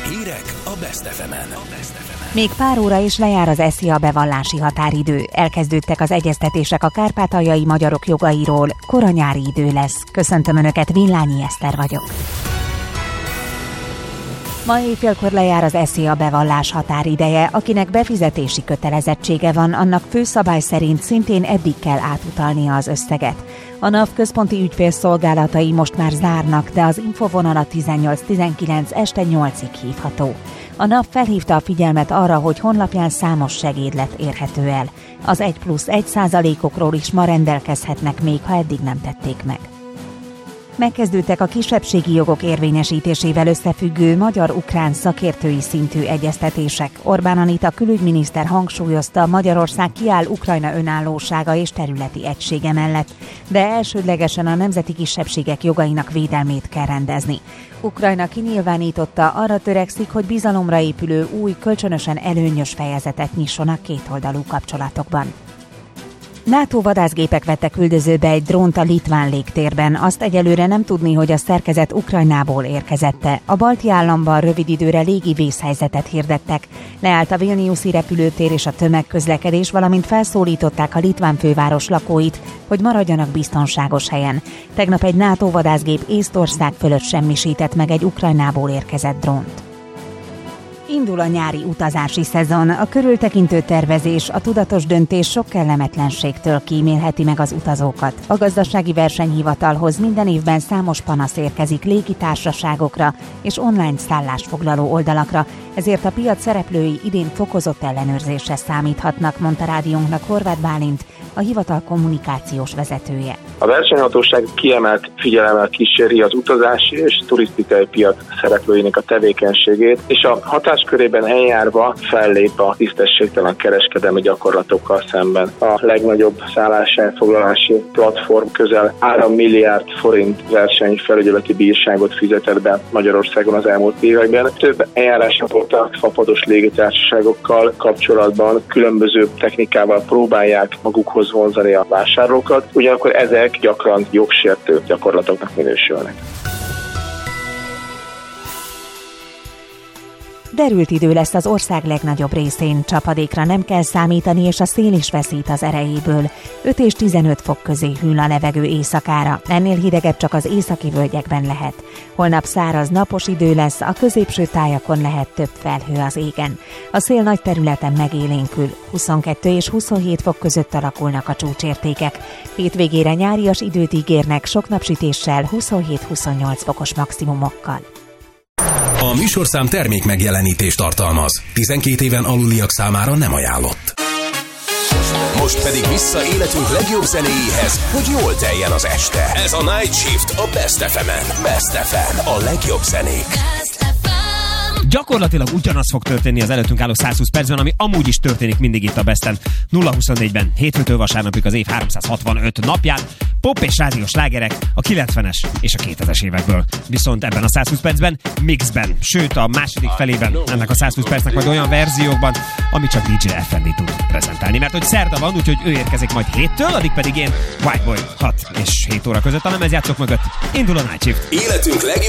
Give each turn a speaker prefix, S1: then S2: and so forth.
S1: Hírek a Best FM-en.
S2: Még pár óra és lejár az SZIA bevallási határidő. Elkezdődtek az egyeztetések a kárpátaljai magyarok jogairól. Kora nyári idő lesz. Köszöntöm Önöket, Villányi Eszter vagyok. Ma éjfélkor lejár az SZIA bevallás határideje. Akinek befizetési kötelezettsége van, annak főszabály szerint szintén eddig kell átutalnia az összeget. A NAV központi ügyfélszolgálatai most már zárnak, de az infovonala 18-19 este 8-ig hívható. A NAV felhívta a figyelmet arra, hogy honlapján számos segédlet érhető el. Az 1+1% is ma rendelkezhetnek még, ha eddig nem tették meg. Megkezdődtek a kisebbségi jogok érvényesítésével összefüggő magyar-ukrán szakértői szintű egyeztetések. Orbán Anita külügyminiszter hangsúlyozta, Magyarország kiáll Ukrajna önállósága és területi egysége mellett, de elsődlegesen a nemzeti kisebbségek jogainak védelmét kell rendezni. Ukrajna kinyilvánította, arra törekszik, hogy bizalomra épülő új, kölcsönösen előnyös fejezetet nyisson a kétoldalú kapcsolatokban. NATO vadászgépek vettek üldözőbe egy drónt a litván légtérben. Azt egyelőre nem tudni, hogy a szerkezet Ukrajnából érkezette. A balti államban rövid időre légi vészhelyzetet hirdettek. Leállt a Vilniuszi repülőtér és a tömegközlekedés, valamint felszólították a litván főváros lakóit, hogy maradjanak biztonságos helyen. Tegnap egy NATO vadászgép Észtország fölött semmisített meg egy Ukrajnából érkezett drónt. Indul a nyári utazási szezon. A körültekintő tervezés, a tudatos döntés sok kellemetlenségtől kímélheti meg az utazókat. A gazdasági versenyhivatalhoz minden évben számos panasz érkezik légitársaságokra és online szállásfoglaló oldalakra, ezért a piac szereplői idén fokozott ellenőrzésre számíthatnak, mondta rádiónknak Horváth Bálint, a hivatal kommunikációs vezetője.
S3: A versenyhatóság kiemelt figyelemmel kíséri az utazási és turisztikai piac szereplőinek a tevékenységét, és a hatáskörében eljárva fellép a tisztességtelen kereskedelmi gyakorlatokkal szemben. A legnagyobb szálláselfoglalási platform közel 3 milliárd forint versenyfelügyeleti bírságot fizetett be Magyarországon az elmúlt években. Több eljárása volt a fapados légitársaságokkal kapcsolatban, különböző technikával próbálják magukhoz vonzani a vásárlókat, ugyanakkor ezek gyakran jogsértő gyakorlatoknak minősülnek.
S2: Derült idő lesz az ország legnagyobb részén, csapadékra nem kell számítani, és a szél is veszít az erejéből. 5 és 15 fok közé hűl a levegő éjszakára, ennél hidegebb csak az északi völgyekben lehet. Holnap száraz, napos idő lesz, a középső tájakon lehet több felhő az égen. A szél nagy területen megélénkül, 22 és 27 fok között alakulnak a csúcsértékek. Hétvégére nyárias időt ígérnek sok napsütéssel, 27-28 fokos maximumokkal.
S1: A műsorszám termék megjelenítést tartalmaz. 12 éven aluliak számára nem ajánlott. Most pedig vissza életünk legjobb zenéjéhez, hogy jól teljen az este. Ez a Night Shift a Best FM-en. Best FM, a legjobb zenék.
S4: Gyakorlatilag ugyanaz fog történni az előttünk álló 120 percben, ami amúgy is történik mindig itt a Besten. 0-24-ben, hétfőtől vasárnapig az év 365 napján. Pop és rádiós slágerek a 90-es és a 2000-es évekből. Viszont ebben a 120 percben mixben, sőt a második felében ennek a 120 percnek majd olyan verziókban, amit csak DJ Effendi tud prezentálni. Mert hogy szerda van, úgyhogy ő érkezik majd 7-től, addig pedig én White Boy 6 és 7 óra között a lemezjátszók mögött indul a Night Shift.
S1: Életünk legjobb